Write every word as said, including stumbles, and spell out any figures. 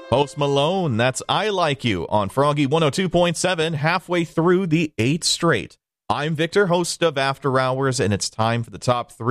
Post Malone, that's I Like You on Froggy one oh two point seven, halfway through the eighth straight. I'm Victor, host of After Hours, and it's time for the top three.